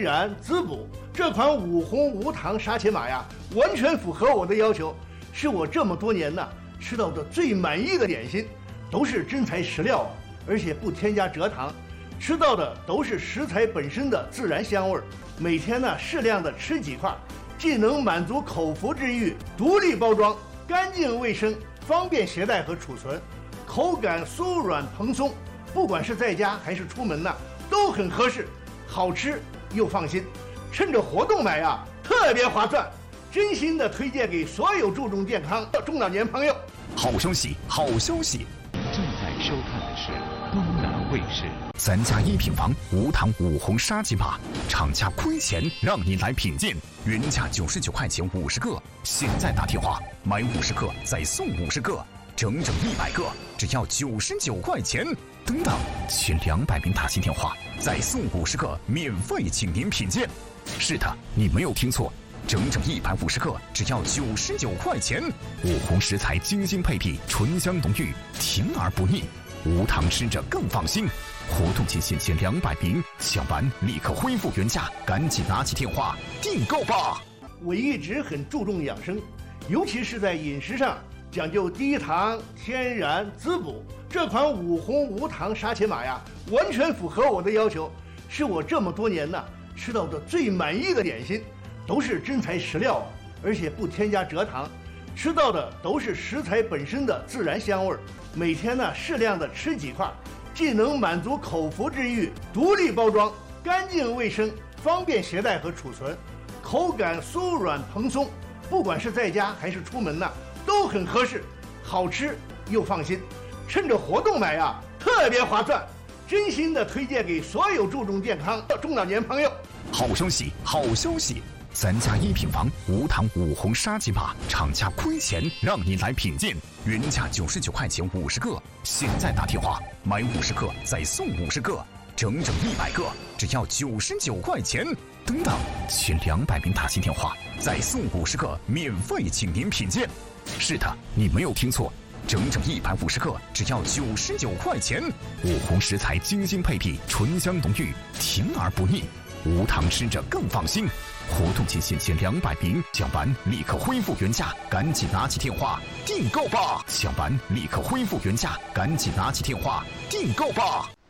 然滋补。这款五红无糖沙琪玛呀，完全符合我的要求，是我这么多年呢吃到的最满意的点心，都是真材实料啊，而且不添加蔗糖，吃到的都是食材本身的自然香味儿。每天呢适量的吃几块，既能满足口腹之欲，独立包装，干净卫生，方便携带和储存，口感酥软蓬松，不管是在家还是出门呢，都很合适，好吃又放心。趁着活动买啊，特别划算，真心的推荐给所有注重健康的中老年朋友。 好消息，好消息！ 正在收看的是东南卫视 3加1平方无糖五红沙琪玛，厂家亏钱让你来品鉴，原价99块钱50个，现在打电话买50个再送50个，整整100个，只要99块钱。等等，前200名打进电话再送50个，免费请您品鉴。是的，你没有听错，整整150个，只要99块钱。五红食材精心配比，醇香浓郁，甜而不腻，无糖吃着更放心。活动期限前200名，抢完立刻恢复原价，赶紧拿起电话订购吧。 我一直很注重养生，尤其是在饮食上讲究低糖、天然、滋补。这款五红无糖沙琪玛呀，完全符合我的要求，是我这么多年呢吃到的最满意的点心，都是真材实料啊，而且不添加蔗糖，吃到的都是食材本身的自然香味儿。每天呢适量的吃几块，既能满足口腹之欲，独立包装，干净卫生，方便携带和储存，口感酥软蓬松，不管是在家还是出门呢，都很合适，好吃又放心。趁着活动买啊，特别划算，真心的推荐给所有注重健康的中老年朋友。 好消息，好消息！3加1平方无糖五红沙琪玛，厂家亏钱让你来品鉴，原价99块钱50个，现在打电话买50个再送50个，整整100个，只要99块钱。等等，前200名打进电话再送50个，免费请您品鉴。是的，你没有听错，整整150个，只要99块钱。五红食材精心配比，醇香浓郁，甜而不腻，无糖吃着更放心。活动期限前200名，抢完立刻恢复原价，赶紧拿起电话订购吧！抢完立刻恢复原价，赶紧拿起电话订购吧！